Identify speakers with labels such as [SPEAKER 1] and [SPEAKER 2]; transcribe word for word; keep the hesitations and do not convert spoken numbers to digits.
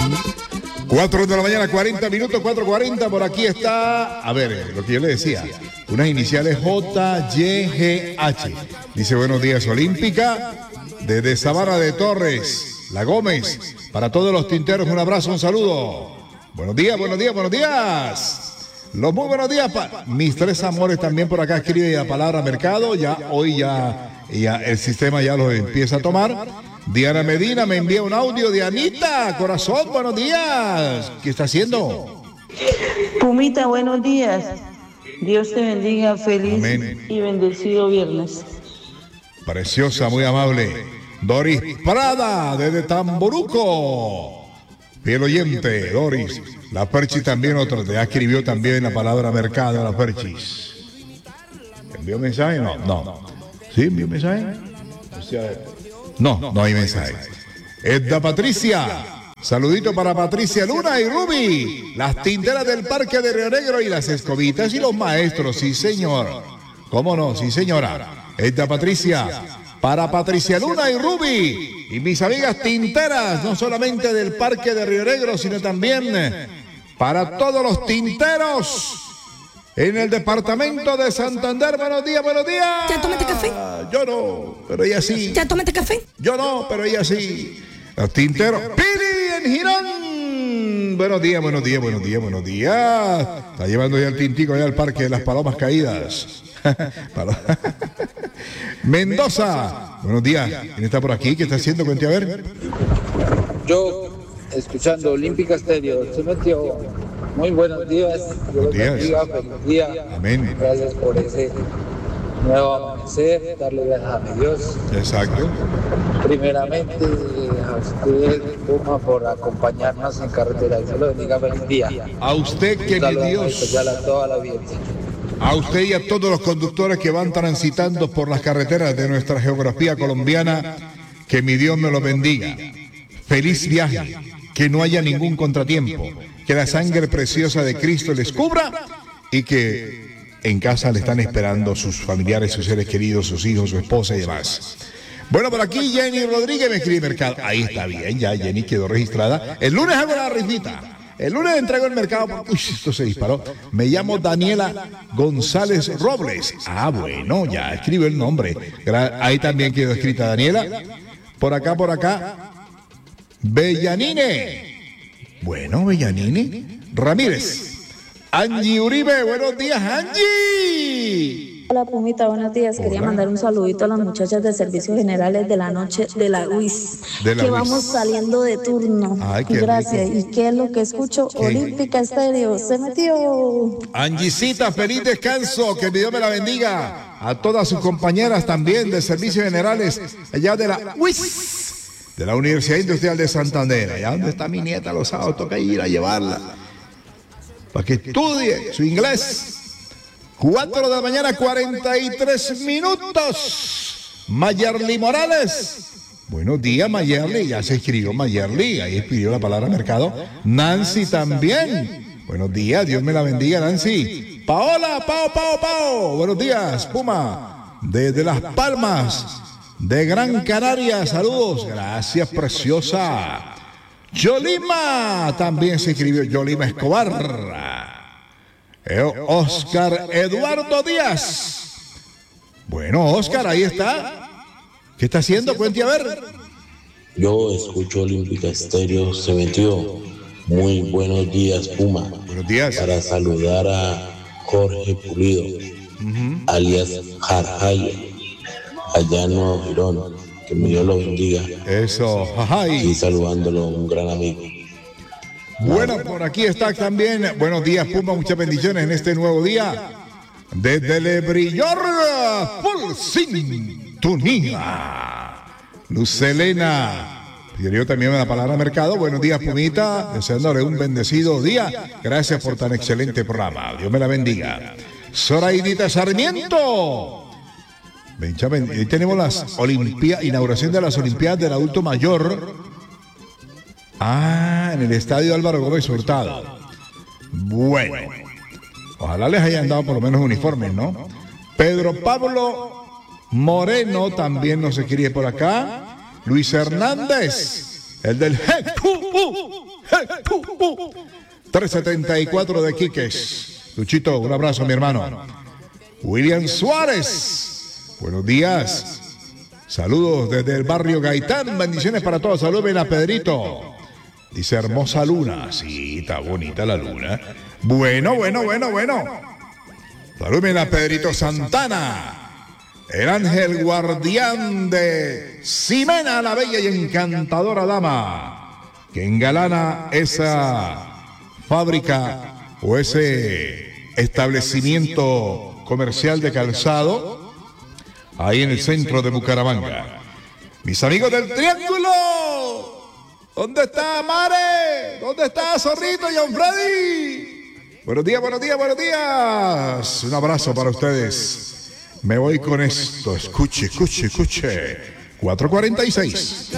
[SPEAKER 1] cuatro de la mañana, cuarenta minutos, cuatro cuarenta, por aquí está, a ver, lo que yo le decía, unas iniciales J Y G H. Dice, buenos días, Olímpica, desde Sabana de Torres, La Gómez, para todos los tinteros, un abrazo, un saludo. Buenos días, buenos días, buenos días. Los muy buenos días, pa mis tres amores también por acá escribe la palabra mercado, ya hoy ya, ya el sistema ya lo empieza a tomar. Diana Medina me envía un audio de Anita, corazón, buenos días. ¿Qué está haciendo?
[SPEAKER 2] Pumita, buenos días. Dios te bendiga, feliz
[SPEAKER 1] Amén.
[SPEAKER 2] Y bendecido viernes.
[SPEAKER 1] Preciosa, muy amable. Doris Prada, desde Tamboruco. Fiel oyente, Doris. La Perchis también, otro, ya escribió también la palabra mercado, la Perchis. ¿Envió mensaje? No, no. ¿Sí envió mensaje? O sea, no, no hay mensaje. Edda Patricia. Saludito para Patricia Luna y Ruby. Las tinteras del Parque de Río Negro y las escobitas y los maestros. Sí, señor. ¿Cómo no? Sí, señora. Edda Patricia. Para Patricia Luna y Ruby. Y mis amigas tinteras, no solamente del Parque de Río Negro, sino también para todos los tinteros en el departamento de Santander. Buenos días, buenos días.
[SPEAKER 3] ¿Ya tomaste café?
[SPEAKER 1] Yo no, pero ella sí.
[SPEAKER 3] ¿Ya tomaste café?
[SPEAKER 1] Yo no, pero ella sí. Los tinteros. Piri en Girón. Buenos días, buenos días, buenos días, buenos días. Está llevando ya el tintico allá al Parque de las Palomas Caídas. Mendoza. Buenos días. ¿Quién está por aquí? ¿Qué está haciendo? Cuente a ver.
[SPEAKER 4] Yo, escuchando Olímpica Estéreo, se metió. Muy buenos días.
[SPEAKER 1] Buenos días.
[SPEAKER 4] Bendiga, feliz día.
[SPEAKER 1] Amén.
[SPEAKER 4] Gracias por ese nuevo amanecer. Darle gracias a mi Dios.
[SPEAKER 1] Exacto.
[SPEAKER 4] Primeramente, a usted, Puma, por acompañarnos en carretera. Dios lo bendiga, feliz día.
[SPEAKER 1] A usted, que mi Dios.
[SPEAKER 4] Especial a toda la audiencia.
[SPEAKER 1] A usted y a todos los conductores que van transitando por las carreteras de nuestra geografía colombiana, que mi Dios me lo bendiga. Feliz viaje, que no haya ningún contratiempo, que la sangre preciosa de Cristo les cubra y que en casa le están esperando sus familiares, sus seres queridos, sus hijos, su esposa y demás. Bueno, por aquí Jenny Rodríguez me escribe mercado. Ahí está bien, ya Jenny quedó registrada. El lunes hago la rifita. El lunes entrego el mercado. Uy, esto se disparó. Me llamo Daniela González Robles. Ah, bueno, ya escribe el nombre. Ahí también quedó escrita Daniela. Por acá, por acá. Bellanine. Bueno, Bellanine. Ramírez. Angie Uribe. Buenos días, Angie.
[SPEAKER 2] Hola Pumita, buenos días. Quería
[SPEAKER 1] Hola.
[SPEAKER 2] mandar un saludito a las muchachas de servicios generales de la noche de la U I S,
[SPEAKER 1] De la
[SPEAKER 2] que
[SPEAKER 1] U I S.
[SPEAKER 2] vamos saliendo de turno.
[SPEAKER 1] Ay, qué
[SPEAKER 2] Gracias.
[SPEAKER 1] rico.
[SPEAKER 2] ¿Y qué es lo que escucho?
[SPEAKER 1] ¿Qué?
[SPEAKER 2] Olímpica Estéreo, se metió.
[SPEAKER 1] Angisita, feliz descanso, que Dios me la bendiga. A todas sus compañeras también de servicios generales allá de la U I S, de la Universidad Industrial de Santander. Allá donde está mi nieta los sábados, toca ir a llevarla para que estudie su inglés. cuatro de la mañana, cuarenta y tres minutos. Mayerly Morales. Buenos días, Mayerly. Ya se escribió Mayerly. Ahí escribió la palabra mercado. Nancy también. Buenos días. Dios me la bendiga, Nancy. Paola, Pao, Pao, Pao. Buenos días, Puma. Desde Las Palmas, de Gran Canaria. Saludos. Gracias, preciosa. Yolima. También se escribió Yolima Escobar. Oscar Eduardo Díaz. Bueno, Oscar, ahí está. ¿Qué está haciendo? Cuente a ver.
[SPEAKER 5] Yo escucho Olímpica Estéreo, se metió. Muy buenos días, Puma.
[SPEAKER 1] Buenos días.
[SPEAKER 5] Para saludar a Jorge Pulido, uh-huh. alias Jarjaya, allá en Nuevo Girón. Que mi Dios lo bendiga.
[SPEAKER 1] Eso, jajay.
[SPEAKER 5] Y saludándolo, un gran amigo.
[SPEAKER 1] Bueno, por aquí está también. Buenos días, Puma. Muchas bendiciones en este nuevo día. Desde Lebrillor, full sintonía. Lucelena. Pidió también la palabra mercado. Buenos días, Pumita. Deseándole un bendecido día. Gracias por tan excelente programa. Dios me la bendiga. Zoraidita Sarmiento. Benjamin, hoy tenemos las Olimpiadas, inauguración de las Olimpiadas del Adulto Mayor. Ah, en el estadio Álvaro Gómez Hurtado. Bueno, ojalá les hayan dado por lo menos uniformes, ¿no? Pedro Pablo Moreno también nos escribe por acá. Luis Hernández, el del G Q U, G trescientos setenta y cuatro de Quiques. Luchito, un abrazo, mi hermano. William Suárez, buenos días. Saludos desde el barrio Gaitán. Bendiciones para todos. Saluden a Pedrito. Dice hermosa luna. Sí, está bonita la luna. Bueno, bueno, bueno, bueno. Saluden a Pedrito Santana. El ángel guardián de Ximena, la bella y encantadora dama, que engalana esa fábrica o ese establecimiento comercial de calzado ahí en el centro de Bucaramanga. Mis amigos del Triángulo, ¿dónde está Mare? ¿Dónde está Zorrito y John Freddy? Buenos días, buenos días, buenos días. Un abrazo para ustedes. Me voy con esto. Escuche, escuche, escuche. cuatro cuarenta y seis.